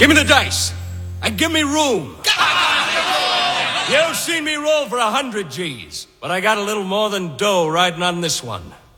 Give me the dice. And give me room. You've seen me roll for 100 G's, but I got a little more than dough riding on this one.